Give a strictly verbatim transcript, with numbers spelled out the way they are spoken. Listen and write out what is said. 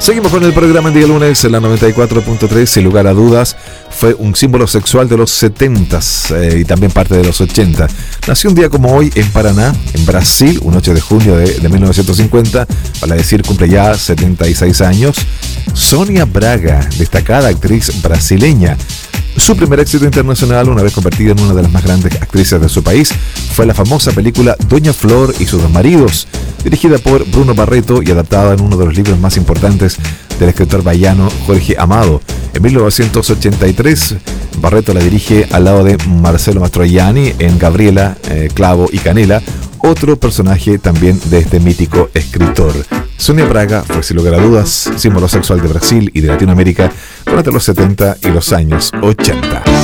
Seguimos con el programa en día lunes en la noventa y cuatro punto tres. Sin lugar a dudas, fue un símbolo sexual de los setentas eh, y también parte de los ochenta. Nació un día como hoy en Paraná, en Brasil, un ocho de junio de, de mil novecientos cincuenta. Vale decir, cumple ya setenta y seis años. Sônia Braga, destacada actriz brasileña. Su primer éxito internacional, una vez convertida en una de las más grandes actrices de su país, fue la famosa película Doña Flor y sus dos maridos, dirigida por Bruno Barreto y adaptada en uno de los libros más importantes del escritor bahiano Jorge Amado. En mil novecientos ochenta y tres, Barreto la dirige al lado de Marcelo Mastroianni en Gabriela, eh, Clavo y Canela, otro personaje también de este mítico escritor. Sônia Braga fue, sin lugar a dudas, símbolo sexual de Brasil y de Latinoamérica durante los setenta y los años ochenta.